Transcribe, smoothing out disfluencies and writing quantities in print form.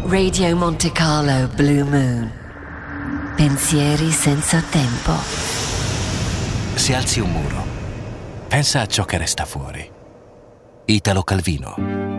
Radio Monte Carlo Blue Moon. Pensieri senza tempo. Se alzi un muro, pensa a ciò che resta fuori. Italo Calvino.